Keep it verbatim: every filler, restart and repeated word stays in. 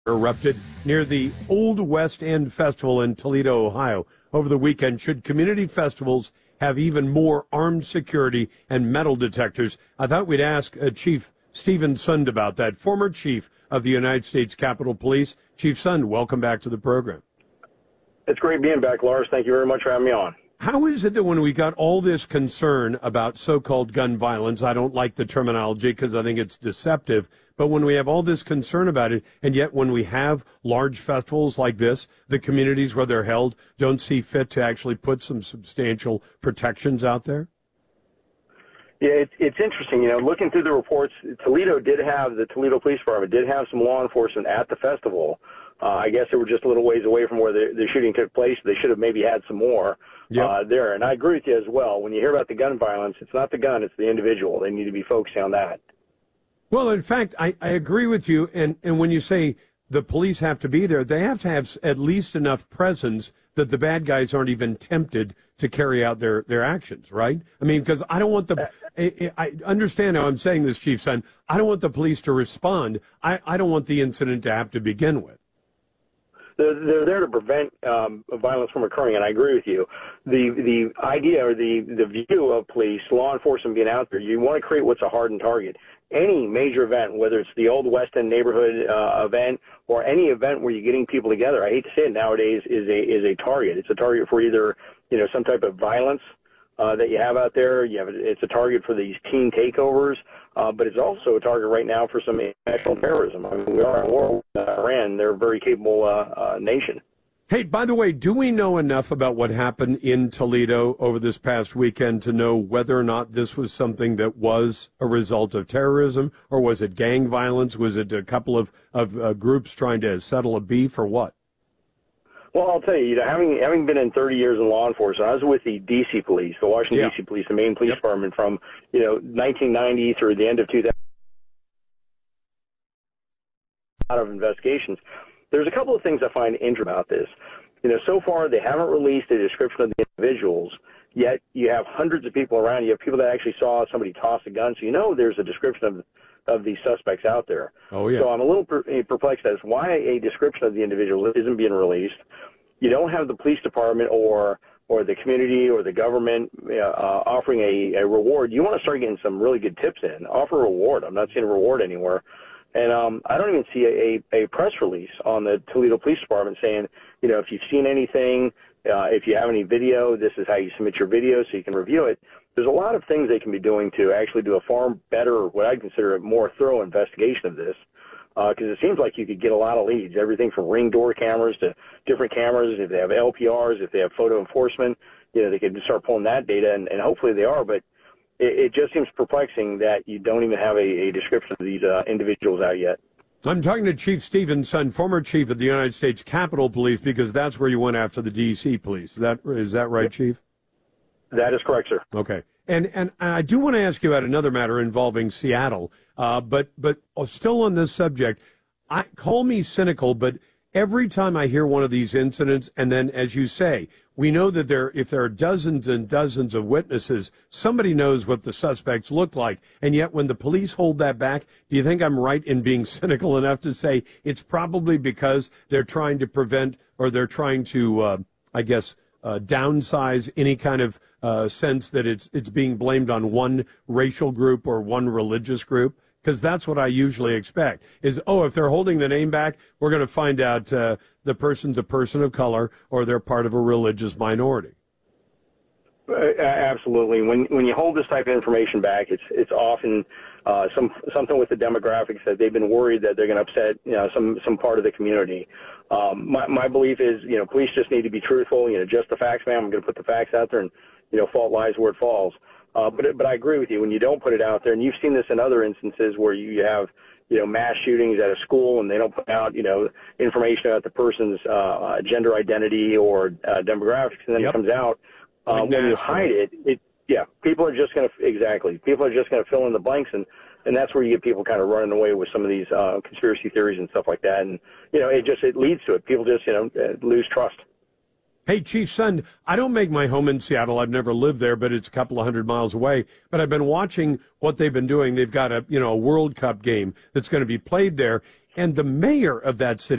erupted near the Old West End Festival in Toledo, Ohio over the weekend. Should community festivals have even more armed security and metal detectors? I thought we'd ask uh, Chief Steven Sund about that, former chief of the United States Capitol Police. Chief Sund, welcome back to the program. It's great being back, Lars. Thank you very much for having me on. How is it that when we got all this concern about so-called gun violence, I don't like the terminology because I think it's deceptive, but when we have all this concern about it, and yet when we have large festivals like this, the communities where they're held don't see fit to actually put some substantial protections out there? Yeah, it's, it's interesting. You know, looking through the reports, Toledo did have, the Toledo Police Department did have some law enforcement at the festival. Uh, I guess they were just a little ways away from where the, the shooting took place. They should have maybe had some more yep. uh, there. And I agree with you as well. When you hear about the gun violence, it's not the gun, it's the individual. They need to be focusing on that. Well, in fact, I, I agree with you. And, and when you say the police have to be there, they have to have at least enough presence that the bad guys aren't even tempted to carry out their, their actions, right? I mean, because I don't want the, I, I understand how I'm saying this, Chief Sund. I don't want the police to respond. I, I don't want the incident to have to begin with. They're, they're there to prevent um, violence from occurring, and I agree with you. The the idea or the, the view of police, law enforcement being out there, you want to create what's a hardened target. Any major event, whether it's the Old West End neighborhood uh, event or any event where you're getting people together, I hate to say it nowadays, is a is a target. It's a target for either, you know, some type of violence uh, that you have out there. You have it's a target for these teen takeovers, uh, but it's also a target right now for some international terrorism. I mean, we are at war with Iran. They're a very capable uh, uh, nation. Hey, by the way, do we know enough about what happened in Toledo over this past weekend to know whether or not this was something that was a result of terrorism, or was it gang violence? Was it a couple of, of uh, groups trying to settle a beef, or what? Well, I'll tell you, you know, having having been in thirty years in law enforcement, I was with the D C Police, the Washington, yeah. D C Police, the main police yep. department from, you know, nineteen ninety through the end of two thousand. A lot of investigations. There's a couple of things I find interesting about this. You know, so far they haven't released a description of the individuals, yet you have hundreds of people around. You have people that actually saw somebody toss a gun, so you know there's a description of of these suspects out there. Oh, yeah. So I'm a little per- perplexed as why a description of the individual isn't being released. You don't have the police department or or the community or the government uh, offering a, a reward. You want to start getting some really good tips in. Offer a reward. I'm not seeing a reward anywhere. And um, I don't even see a, a, a press release on the Toledo Police Department saying, you know, if you've seen anything, uh, if you have any video, this is how you submit your video so you can review it. There's a lot of things they can be doing to actually do a far better, what I consider a more thorough investigation of this, because uh, it seems like you could get a lot of leads, everything from Ring door cameras to different cameras. If they have L P Rs, if they have photo enforcement, you know, they could start pulling that data, and, and hopefully they are. But it just seems perplexing that you don't even have a, a description of these uh, individuals out yet. I'm talking to Chief Steven Sund, former chief of the United States Capitol Police, because that's where you went after the D C police. Is that, is that right, Chief? That is correct, sir. Okay. And and I do want to ask you about another matter involving Seattle, uh, but but still on this subject. I call me cynical, but every time I hear one of these incidents, and then, as you say, we know that there, if there are dozens and dozens of witnesses, somebody knows what the suspects look like. And yet when the police hold that back, do you think I'm right in being cynical enough to say it's probably because they're trying to prevent, or they're trying to, uh, I guess, uh, downsize any kind of uh, sense that it's it's being blamed on one racial group or one religious group? Because that's what I usually expect is, oh, if they're holding the name back, we're going to find out uh, the person's a person of color or they're part of a religious minority. Uh, absolutely. When when you hold this type of information back, it's it's often uh, some something with the demographics that they've been worried that they're going to upset, you know, some some part of the community. Um, my my belief is, you know, police just need to be truthful. You know, just the facts, ma'am. I'm going to put the facts out there, and you know, fault lies where it falls. Uh, but but I agree with you. When you don't put it out there, and you've seen this in other instances where you have, you know, mass shootings at a school, and they don't put out, you know, information about the person's uh, gender identity or uh, demographics, and then yep. it comes out. Uh, when you hide it, it yeah, people are just going to exactly. People are just going to fill in the blanks, and and that's where you get people kind of running away with some of these uh, conspiracy theories and stuff like that. And you know, it just it leads to it. People just you know lose trust. Hey, Chief Sund, I don't make my home in Seattle. I've never lived there, but it's a couple of hundred miles away. But I've been watching what they've been doing. They've got a, you know, a World Cup game that's going to be played there. And the mayor of that city